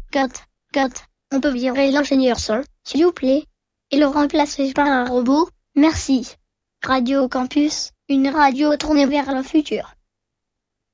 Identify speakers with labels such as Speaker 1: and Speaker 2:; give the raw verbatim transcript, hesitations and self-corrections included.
Speaker 1: Cut, cut, on peut virer l'ingénieur son, s'il vous plaît, et le remplacer par un robot, merci. Radio Campus, une radio tournée vers le futur.